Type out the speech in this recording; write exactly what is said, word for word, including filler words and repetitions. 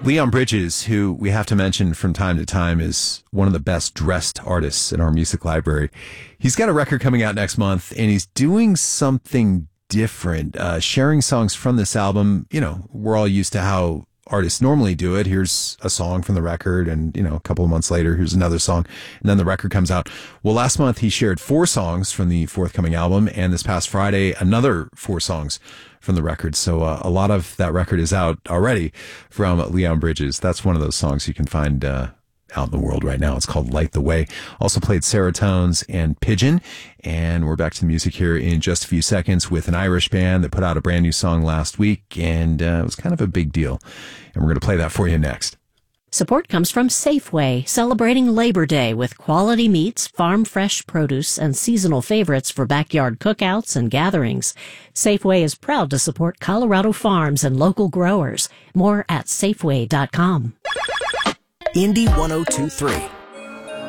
Leon Bridges, who we have to mention from time to time, is one of the best dressed artists in our music library. He's got a record coming out next month, and he's doing something different, uh, sharing songs from this album. You know, we're all used to how artists normally do it. Here's a song from the record, and, you know, a couple of months later, here's another song, and then the record comes out. Well, last month, he shared four songs from the forthcoming album, and this past Friday, another four songs from the record. So uh, a lot of that record is out already from Leon Bridges. That's one of those songs you can find uh, out in the world right now. It's called Light the Way. Also played Serotones and Pigeon. And we're back to the music here in just a few seconds with an Irish band that put out a brand new song last week, and uh, it was kind of a big deal. And we're going to play that for you next. Support comes from Safeway, celebrating Labor Day with quality meats, farm-fresh produce, and seasonal favorites for backyard cookouts and gatherings. Safeway is proud to support Colorado farms and local growers. More at Safeway dot com. Indy one oh two point three.